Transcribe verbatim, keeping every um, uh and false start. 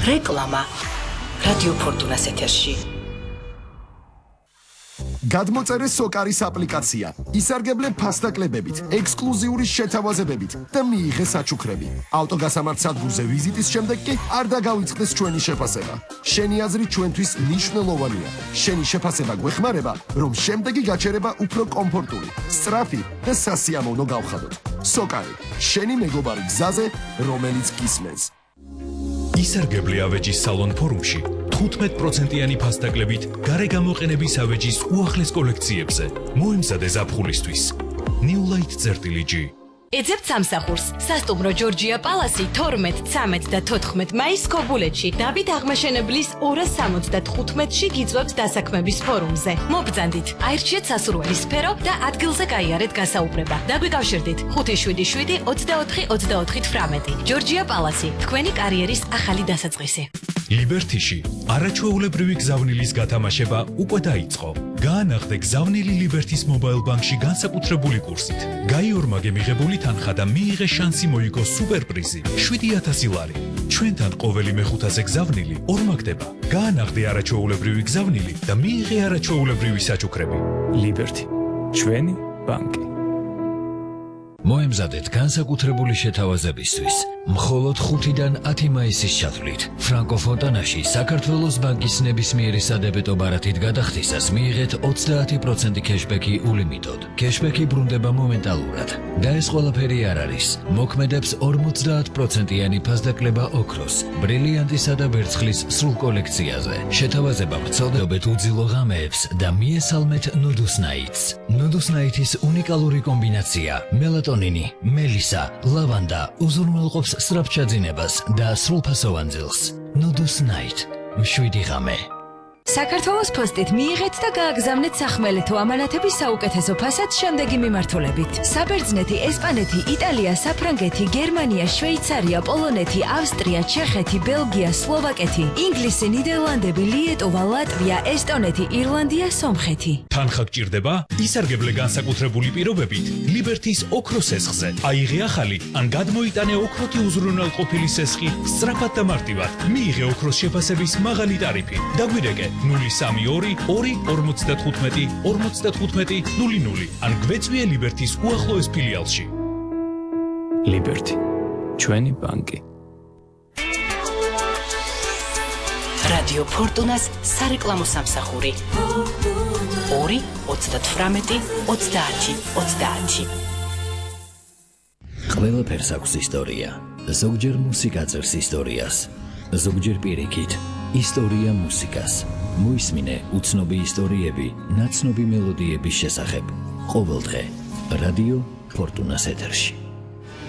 რეკლამა რადიო ფორტუნას ეთერში. გადმოწერე სოკარის აპლიკაცია, ისარგებლე ფასტაკლებებით, ექსკლუზიური შეთავაზებებით და მიიღე საჩუქრები. ავტოგასამართ სადგურზე ვიზიტის შემდეგ კი არ დაგავიწყდეს ჩვენი შეფასება. შენი აზრი ჩვენთვის მნიშვნელოვანია. შენი შეფასება გვეხმარება, რომ შემდეგი გაჩერება უფრო კომფორტული, სწრაფი და სასიამოვნო გავხადოთ. სოკარი, შენი მეგობარი გზაზე, რომელიც გისმენს. ისარგებლე ავეჯის სალონ ფორუმში თხუთმეტ პროცენტიანი ფასტაკლებით გარე გამოყენების ავეჯის უახლეს კოლექციებზე. მოემზადე ზაფხულისთვის. New Light წერტილი-G. ეძებთ სამსახურს. სასტუმრო ჯორჯია პალასი თორმეტ, ცამეტ და თოთხმეტ მაისს ქობულეთში. დავით აღმაშენებლის ორას სამოცდათხუთმეტში გიწვევთ დასაქმების ფორუმზე. მობრძანდით, აირჩიეთ სასურველი სფერო და ადგილზე გაიარეთ გასაუბრება. დაგვიკავშირდით ხუთი შვიდი შვიდი ოცდაოთხი ოცდაოთხი თვრამეტი. ჯორჯია პალასი, თქვენი კარიერის ახალი დასაწყისი. ლიბერტიში არაჩვეულებრივი გზავნილის გათამაშება უკვე დაიწყო. გაანახდე გზავნილი ლიბერტის მობაილ ბანკში განსაკუთრებული კურსით. გაიორმაგე მიღებული თანხა და მიიღე შანსი მოიგო სუპერპრიზი შვიდი ათასი ლარი. ჩვენთან ყოველი მეხუთაზე გზავნილი ორმაგდება. გაანახდე არაჩვეულებრივი გზავნილი და მიიღე არაჩვეულებრივი საჩუქრები. ლიბერტი, ჩვენი ბანკი. მოემზადეთ განსაკუთრებული შეთავაზებისთვის. მხოლოდ ხუთიდან ათი მაისის ჩათვლით. ფრანკო ფონტანაში საქართველოს ბანკის ნებისმიერი სადებეტო ბარათით გადახდისას მიიღეთ ოცდაათი პროცენტი კეშბექი ულიმიტოდ. კეშბექი ბრუნდება მომენტალურად. და ეს ყველაფერი არ არის. მოქმედებს ორმოცდაათ პროცენტიანი ფასდაკლება ოქროს, ბრილიანტისა და ვერცხლის სრულ კოლექციაზე. შეთავაზება ვრცელდებთ უძილო ღამეებს და მიესალმეთ ნუდუსნაიტს. ნუდუსნაიტის უნიკალური კომბინაცია მელატონინი, მელისა, ლავანდა უზრუნველყოფს სწრაფჩაძინებას და სრულფასოვან ძილს. ნუდუსნაით, მშვიდი ღამე. საქართველოს პოსტით მიიღეთ და გააგზავნეთ სახმელეთო ამანათების საუკეთესო ფასად შემდეგი მიმართულებით. საბერძნეთი, ესპანეთი, იტალია, საფრანგეთი, გერმანია, შვეიცარია, პოლონეთი, ავსტრია, ჩეხეთი, ბელგია, სლოვაკეთი, ინგლისი, ნიდერლანდები, ლიეტოვა, ლატვია, ესტონეთი, ირლანდია, სომხეთი. თანხა გჭირდება? ისარგებლე განსაკუთრებული პირობებით ლიბერტის ოქროს სესხზე. აიღე ახალი ან გადმოიტანე ოქროთი უზრუნველყოფილი სესხი სწრაფად და მარტივად. მიიღე ოქროს შეფასების მაღალი ტარიფი. დაგვირეკე ნული სამი ორი ორი ორმოცდათხუთმეტი ორმოცდათხუთმეტი ნული ნული ან გვეწვიე ლიბერტის უახლოეს ფილიალში. ლიბერტი, ჩვენი ბანკი. რადიო ფორტუნას სარეკლამო სამსახური. ორი ოცდათვრამეტი ოცდაათი ოცდაათი. ყველაფერს აქვს ისტორია. ზოგჯერ მუსიკა წერს ისტორიას. ზოგჯერ პირიქით. ისტორია მუსიკას. მოისმინე უცნობი ისტორიები, ნაცნობი მელოდიების შესახებ. ყოველდღე რადიო ფორტუნას ეთერში.